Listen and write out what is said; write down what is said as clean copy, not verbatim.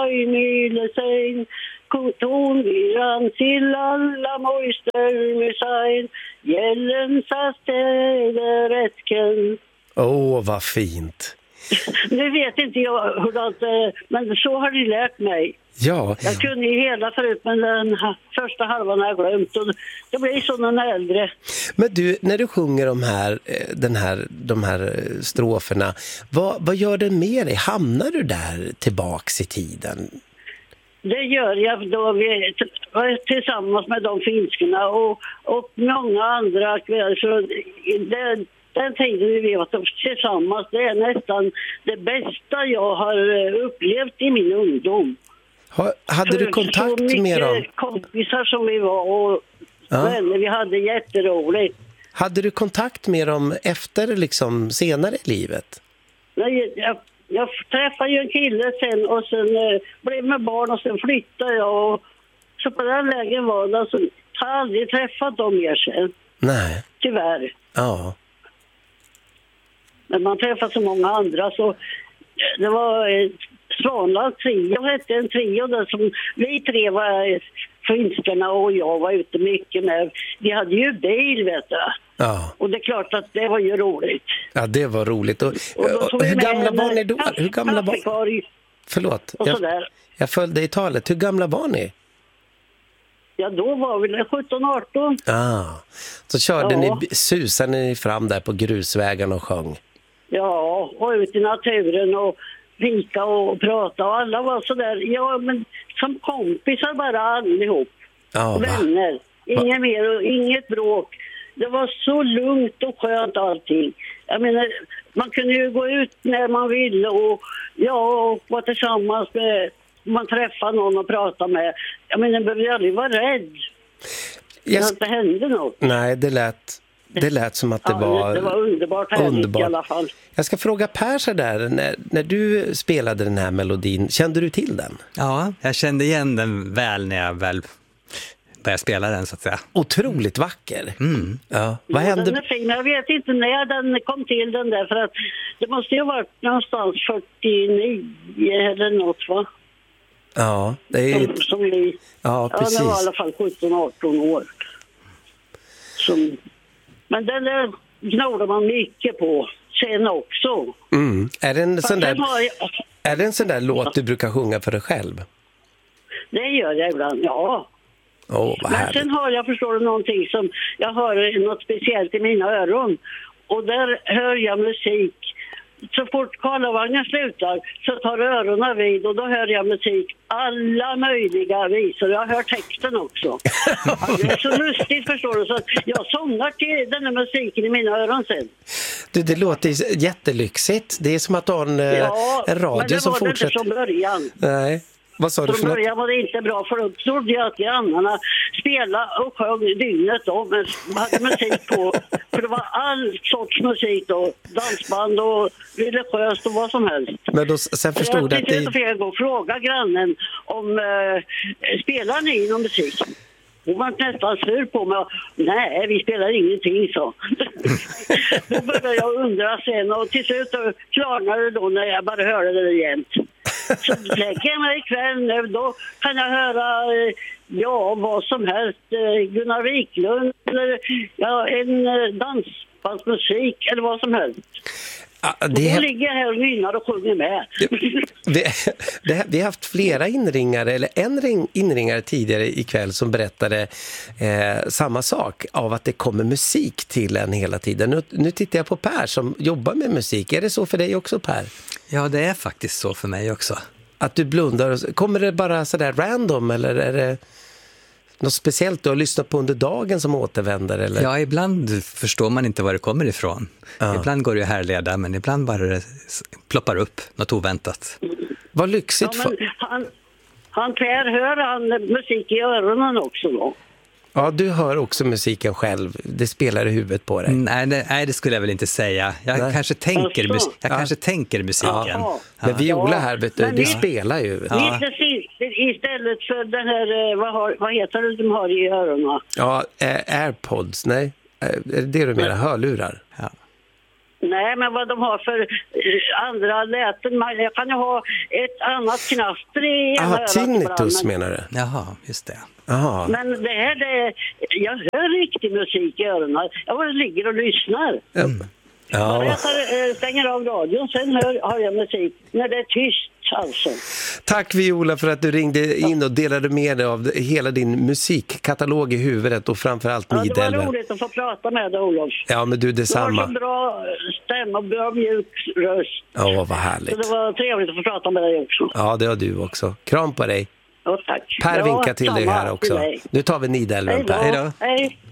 Nylesen, kotonviran till alla mojster med sign, gällen sa städer ätken. Vad fint. Nu vet inte jag hur det, men så har de lärt mig. Ja. Jag kunde ju hela förut, men den första halvan har jag glömt. Och det blir så när äldre. Men du, när du sjunger de här stroferna, vad gör det med dig? Hamnar du där tillbaks i tiden? Det gör jag då vi tillsammans med de finskorna och många andra. Så den tiden vi var tillsammans, det är nästan det bästa jag har upplevt i min ungdom. Hade du kontakt med dem? Kompisar som vi var och vänner, vi hade jätteroligt. Hade du kontakt med dem efter liksom senare i livet? Nej, jag träffade ju en kille sen och sen blev med barn och sen flyttade jag. Och så på den lägen var det, alltså, jag har aldrig träffat dem mer sen. Nej. Tyvärr. Ja. Men man träffade så många andra så det var Svanland trio, hette en trio där som vi tre var finskarna och jag var ute mycket med. Vi hade ju bil, vet du. Ja. Och det är klart att det var ju roligt. Ja, det var roligt. Och hur gamla var ni då? Hur gamla var... Förlåt, jag följde i talet. Hur gamla var ni? Ja, då var vi 17-18. Så susade ni fram där på grusvägen och sjöng? Ja, och ut i naturen och fika och prata. Och alla var så där, ja, men som kompisar bara allihop. Vänner. Inget mer och inget bråk. Det var så lugnt och skönt allting. Jag menar, man kunde ju gå ut när man ville och vara tillsammans med, man träffade någon och prata med. Jag menar, man behöver aldrig vara rädd. Det hände något. Nej, det lät som att det var... Det var underbart härligt i alla fall. Jag ska fråga Per så där, när du spelade den här melodin, kände du till den? Ja, jag kände igen den väl när jag väl började spela den, så att säga. Otroligt vacker. Ja. Vad hände? Den är fin. Jag vet inte när den kom till den där, för att det måste ju ha varit någonstans 49 eller något, va? Ja, det är som vi. Ja, precis. Det var i alla fall 17-18 år. Men den där gnådde man mycket på sen också. Är det en sån där låt du brukar sjunga för dig själv? Det gör jag ibland, ja. Men sen har jag, förstår du, någonting som jag hör något speciellt i mina öron. Och där hör jag musik. Så fort Karlavagnen slutar så tar öronen vid och då hör jag musik. Alla möjliga visor. Jag hör texten också. Det är så lustigt, förstår du. Så att jag sångar till den här musiken i mina öron sen. Det låter jättelyxigt. Det är som att ha en radio som fortsätter. Men det var det inte från början. Nej. Vad sa du för något? Från början var det inte bra, för då trodde jag att grannarna spelade och sjöng dygnet då, men man hade musik på. För det var all sorts musik då, dansband och religiöst och vad som helst. Men då, sen förstod du att det... Jag fick gå och fråga grannen om spelar ni någon musik? Hon var nästan sur på mig. Nej, vi spelar ingenting, så. Då började jag undra sen och till slut klarnade det då när jag bara hörde det jämt. Så lägger jag mig ikväll nu, då kan jag höra vad som helst. Gunnar Wiklund eller en dansbandsmusik eller vad som helst. Då ligger jag här och nynnar och sjunger med. Vi har haft flera inringare, eller en inringare tidigare ikväll som berättade samma sak, av att det kommer musik till en hela tiden. Nu tittar jag på Per som jobbar med musik. Är det så för dig också, Per? Ja, det är faktiskt så för mig också. Att du blundar, kommer det bara sådär random, eller är det något speciellt du har lyssnat på under dagen som återvänder? Eller? Ja, ibland förstår man inte var det kommer ifrån. Ibland går det ju härleda, men ibland bara det ploppar upp något oväntat. Vad lyxigt. Han Per, hör han musik i öronen också då? Ja, du hör också musiken själv. Det spelar i huvudet på dig. Nej, det skulle jag väl inte säga. Jag kanske tänker musiken. Ja. Men Viola här, vet du, det spelar ju. Ja. Istället för den här, vad heter det de har i öronen? Ja, AirPods, nej. Är det du menar? Hörlurar? Ja. Nej, men vad de har för andra läten. Jag kan ju ha ett annat knaster i ena örat tinnitus ibland, menar du? Jaha, just det. Jaha. Men det här, jag hör riktig musik i öronen. Jag bara ligger och lyssnar. Bara jag stänger av radion, sen hör jag musik. När det är tyst alltså. Tack Viola för att du ringde in och delade med dig av hela din musikkatalog i huvudet och framförallt Nidelven. Det var roligt att få prata med dig, Olof. Ja, men du detsamma. Du har så bra stämma och bra mjuk röst. Ja, vad härligt. Så det var trevligt att få prata med dig också. Ja, det har du också. Kram på dig. Ja, tack. Per vinkar till dig här också. Nu tar vi Nidelven, Per. Hej då. Hej.